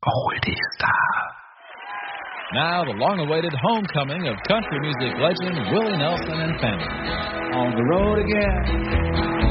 Oldie style. Now the long-awaited homecoming of country music legend Willie Nelson and family. On the road again.